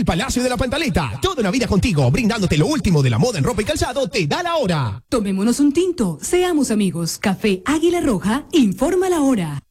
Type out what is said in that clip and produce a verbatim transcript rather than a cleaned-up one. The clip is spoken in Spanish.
el Palacio de la Pantaleta. Toda una vida contigo, brindándote lo último de la moda en ropa y calzado, te da la hora. Tomémonos un tinto, seamos amigos. Café Águila Roja, informa la hora.